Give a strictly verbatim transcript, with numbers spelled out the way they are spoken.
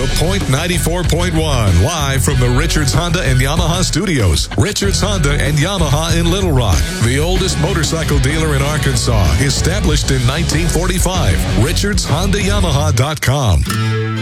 The Point ninety-four point one, live from the Richards Honda and Yamaha studios. Richards Honda and Yamaha in Little Rock, the oldest motorcycle dealer in Arkansas, established in nineteen forty-five. Richards Honda Yamaha dot com.